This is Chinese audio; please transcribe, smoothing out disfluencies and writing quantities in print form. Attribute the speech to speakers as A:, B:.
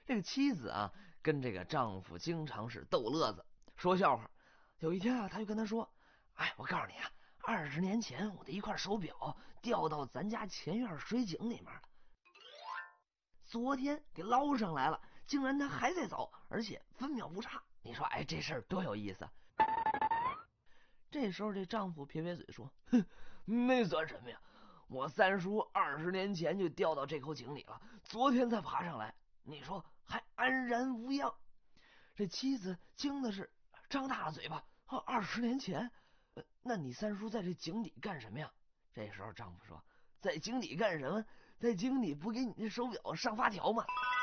A: 这个妻子啊，跟这个丈夫经常是逗乐子，说笑话。有一天啊，他就跟他说：“哎，我告诉你啊，20年前我的一块手表掉到咱家前院水井里面了，昨天给捞上来了，竟然它还在走，而且分秒不差。你说，哎，这事儿多有意思啊！”这时候，这丈夫撇撇嘴说：“哼，那算什么呀？我三叔20年前就掉到这口井里了，昨天才爬上来，你说还安然无恙。”这妻子惊的是张大了嘴巴。20年前，那你三叔在这井底干什么呀？这时候丈夫说：“在井底干什么？在井底不给你这手表上发条吗？”